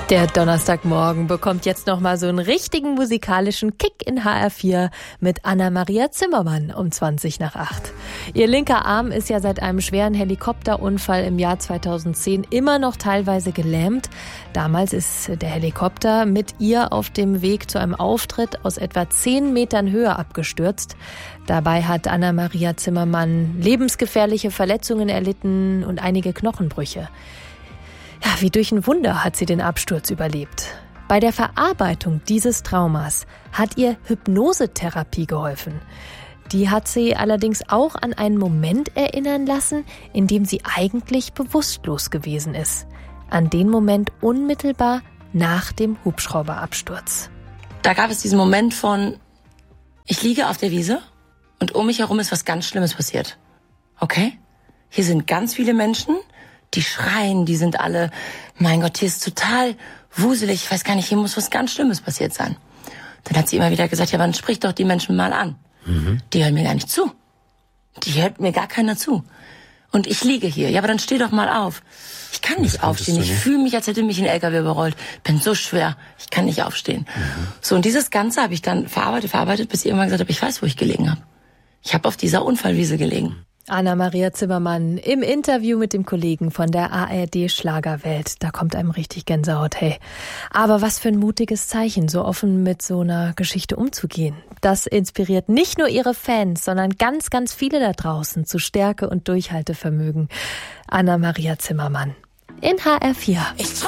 Der Donnerstagmorgen bekommt jetzt nochmal so einen richtigen musikalischen Kick in HR4 mit Anna-Maria Zimmermann um 7:20. Ihr linker Arm ist ja seit einem schweren Helikopterunfall im Jahr 2010 immer noch teilweise gelähmt. Damals ist der Helikopter mit ihr auf dem Weg zu einem Auftritt aus etwa 10 Metern Höhe abgestürzt. Dabei hat Anna-Maria Zimmermann lebensgefährliche Verletzungen erlitten und einige Knochenbrüche. Ja, wie durch ein Wunder hat sie den Absturz überlebt. Bei der Verarbeitung dieses Traumas hat ihr Hypnosetherapie geholfen. Die hat sie allerdings auch an einen Moment erinnern lassen, in dem sie eigentlich bewusstlos gewesen ist. An den Moment unmittelbar nach dem Hubschrauberabsturz. Da gab es diesen Moment von, ich liege auf der Wiese und um mich herum ist was ganz Schlimmes passiert. Okay? Hier sind ganz viele Menschen, die schreien, die sind alle, mein Gott, hier ist total wuselig, ich weiß gar nicht, hier muss was ganz Schlimmes passiert sein. Dann hat sie immer wieder gesagt, ja, dann sprich doch die Menschen mal an. Die hören mir gar nicht zu. Die hört mir gar keiner zu. Und ich liege hier, ja, aber dann steh doch mal auf. Ich kann nicht aufstehen, ich fühle mich, als hätte mich ein LKW überrollt. Bin so schwer, ich kann nicht aufstehen. So, und dieses Ganze habe ich dann verarbeitet, bis ich irgendwann gesagt habe, ich weiß, wo ich gelegen habe. Ich habe auf dieser Unfallwiese gelegen. Anna-Maria Zimmermann im Interview mit dem Kollegen von der ARD Schlagerwelt. Da kommt einem richtig Gänsehaut, hey. Aber was für ein mutiges Zeichen, so offen mit so einer Geschichte umzugehen. Das inspiriert nicht nur ihre Fans, sondern ganz, ganz viele da draußen zu Stärke und Durchhaltevermögen. Anna-Maria Zimmermann in HR4.